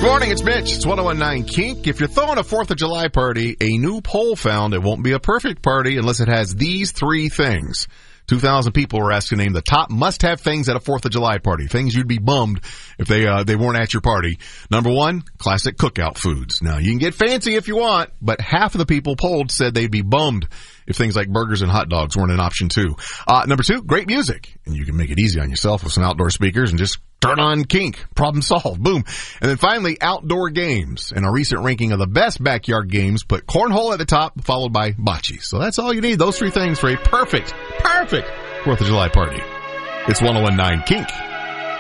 Morning, it's Mitch. It's 1019 Kink. If you're throwing a 4th of July party, a new poll found it won't be a perfect party unless it has these 3 things. 2,000 people were asked to name the top must-have things at a 4th of July party. Things you'd be bummed if they weren't at your party. Number 1, classic cookout foods. Now, you can get fancy if you want, but half of the people polled said they'd be bummed if things like burgers and hot dogs weren't an option too. Number 2, great music. And you can make it easy on yourself with some outdoor speakers and just turn on Kink. Problem solved. Boom. And then finally, outdoor games. And a recent ranking of the best backyard games put cornhole at the top, followed by bocce. So that's all you need. Those 3 things for a perfect 4th of July party. It's 1019 Kink.